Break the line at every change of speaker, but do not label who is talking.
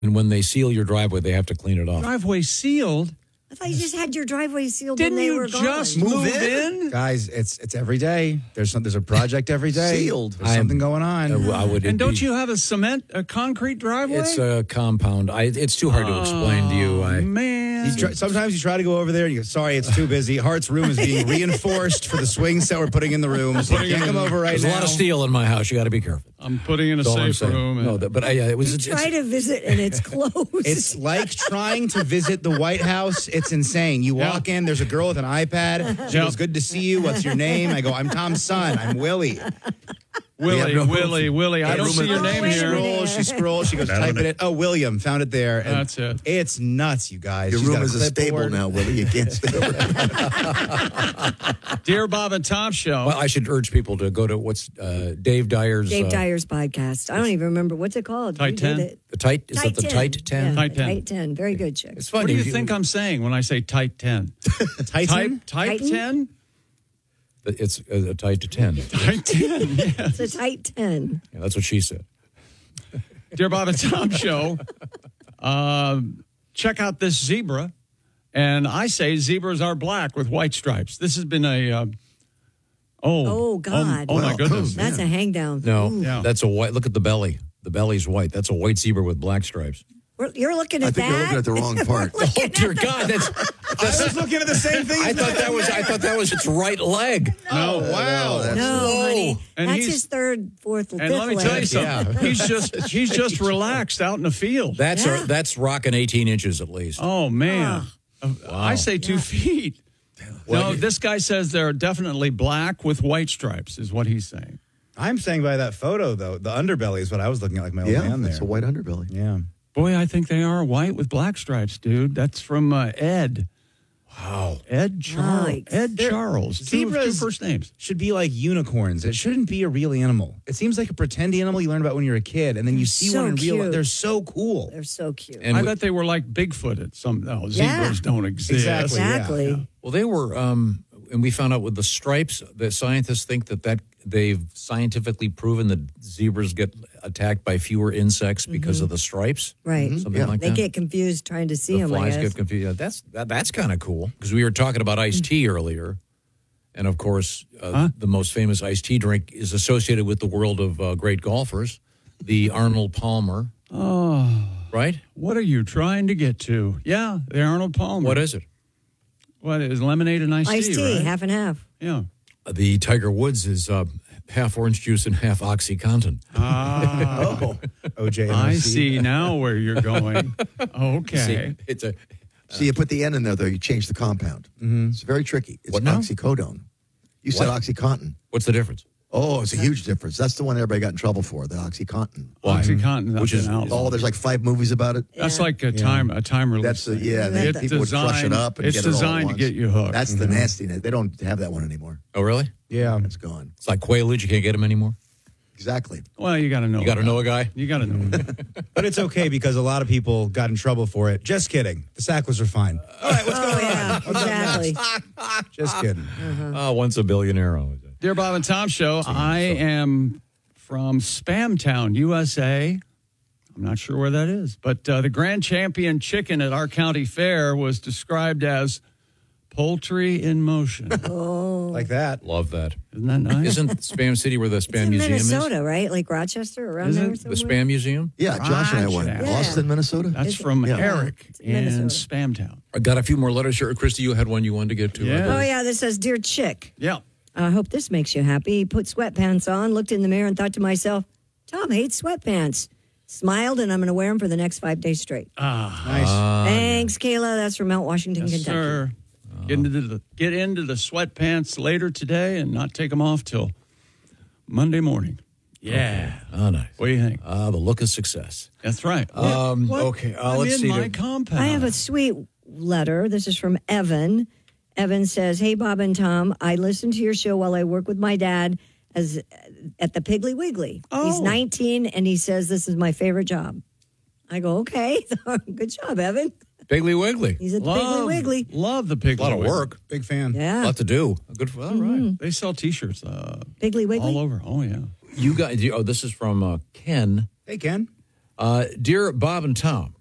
And when they seal your driveway, they have to clean it off.
Driveway sealed?
I thought you just had your driveway sealed
Didn't
when they
you
were gone.
just move in?
Guys, it's every day. There's a project every day.
Sealed.
There's something going on.
I would.
And don't you have a concrete driveway?
It's a compound. It's too hard to explain to you.
Man.
Sometimes you try to go over there and you go, sorry, it's too busy. Hart's room is being reinforced for the swing set we're putting in the room. So you can't come over right
There's
now.
a lot of steel in my house. You got to be careful.
I'm putting in a
That's all I'm
safe
saying.
room.
No, but it was.
Try to visit and it's closed.
It's like trying to visit the White House. It's insane. You walk in, there's a girl with an iPad. She goes, good to see you. What's your name? I go, I'm Tom's son. I'm Willie.
Willie. I don't see your name here.
She scrolls. She goes, type it in. Oh, William. Found it there. And
that's it.
It's nuts, you guys.
Your
She's
room
got
is a stable now, Willie. You can't stay over.
Dear Bob and Tom Show.
Well, I should urge people to go to what's Dave Dyer's
podcast. I don't even remember. What's it called?
Tight 10?
The Tight? Is that the Tight 10?
Yeah,
Tight 10.
Tight 10. Very good, Chick.
It's funny.
What do you think I'm saying when I say tight 10?
Titan?
Tight 10?
It's a tight to 10.
Tight 10, yes.
It's a tight 10.
Yeah, that's what she said.
Dear Bob and Tom Show, check out this zebra. And I say zebras are black with white stripes. This has been a...
Oh, God.
Oh, my goodness.
That's a hang down.
No,
Yeah.
that's a white. Look at the belly. The belly's white. That's a white zebra with black stripes.
You're looking at
I think
that.
you're looking at the wrong part.
Oh dear God! That's
I was looking at the same thing.
I thought that was its right leg.
No,
wow.
No, honey.
And
That's
he's-
his third, fourth,
And
fifth
let me tell you
leg.
something. He's just relaxed out in the field.
That's rocking 18 inches at least.
Oh, man. I say 2 feet. No, this guy says they're definitely black with white stripes, is what he's saying.
I'm saying by that photo, though, the underbelly is what I was looking at, like my old man there.
It's a white underbelly.
Yeah.
Boy, I think they are white with black stripes, dude. That's from Ed.
Wow.
Ed Charles.
Yikes.
Ed Charles. Two
Zebras
first names.
should be like unicorns. It shouldn't be a real animal. It seems like a pretend animal you learn about when you're a kid, and then you see
so
one in real life.
cute.
They're so cool.
They're so cute.
And
I bet they were like Bigfoot at some. No, zebras don't exist.
Exactly.
Exactly.
Yeah.
well, they were, and we found out with the stripes that scientists think that they've scientifically proven that zebras get attacked by fewer insects because of the stripes.
Right.
Something like
They
that.
get confused trying to see
The
them, I
flies
guess.
get confused. Yeah, that's kind of cool because we were talking about iced tea earlier, and of course, the most famous iced tea drink is associated with the world of great golfers, the Arnold Palmer.
Oh,
Right?
what are you trying to get to? Yeah, the Arnold Palmer.
What is it?
What is lemonade and iced
Iced tea,
right?
half and half.
Yeah.
The Tiger Woods is half orange juice and half OxyContin.
Oh, OJ. And
I
OC.
see now where you're going. Okay.
See, it's a
See, you put the N in there, though, you change the compound. It's very tricky. It's
What now?
oxycodone. You said
What?
OxyContin.
what's the difference?
Oh, it's a huge difference. That's the one everybody got in trouble for, the OxyContin.
OxyContin,
Which is-
outlawed.
Oh, there's like 5 movies about it.
That's like a time release.
That's the, yeah,
It's
people would crush it up and
it's
get it all at
designed to
once.
get you hooked.
That's the nastiness. They don't have that one anymore.
Oh, really?
Yeah.
It's gone.
It's like Quaaludes. You can't get them anymore.
Exactly.
Well, you got to know.
You got to know a guy.
You got to know.
But it's okay because a lot of people got in trouble for it. Just kidding. The Sacklers are fine. All right, what's
Oh,
going
yeah,
on? What's up
exactly.
next? Just kidding.
Once a billionaire. Always.
Dear Bob and Tom Show, I am from Spamtown, USA. I'm not sure where that is, but the grand champion chicken at our county fair was described as poultry in motion.
Like that.
Love that.
Isn't that nice?
Isn't Spam City where the
It's
Spam
in
Museum
Minnesota, right? Like Rochester, around
Is
there
it?
or
is? The
somewhere?
Spam Museum?
Yeah, Josh and I went.
Yeah.
Austin, Minnesota.
That's from
Yeah.
Eric
It's
in
Minnesota.
Spamtown.
I got a few more letters here. Christy, you had one you wanted to get to.
Yeah.
I
Oh,
believe.
yeah, this says, Dear Chick,
Yeah.
I hope this makes you happy. Put sweatpants on, looked in the mirror, and thought to myself, Tom hates sweatpants. Smiled, and I'm going to wear them for the next 5 days straight.
Nice.
Thanks, Kayla. That's from Mount Washington,
Yes,
Kentucky.
sir. Get into the sweatpants later today and not take them off till Monday morning. Yeah.
Oh, nice.
What do you think?
The look of success.
That's right.
Okay,
I'm
let's
in
see.
my compound.
I have a sweet letter. This is from Evan. Evan says, Hey, Bob and Tom, I listen to your show while I work with my dad at the Piggly Wiggly. He's
Oh.
19, and he says, this is my favorite job. I go, okay, good job, Evan.
Piggly Wiggly.
He's at the Piggly Wiggly.
Love the Piggly
A lot of
Wiggly.
work.
Big fan.
A
Yeah,
lot to do. Good for all right.
They sell T-shirts
Piggly Wiggly.
all over. Oh, yeah.
You got. Oh, this is from Ken.
Hey, Ken.
Dear Bob and Tom,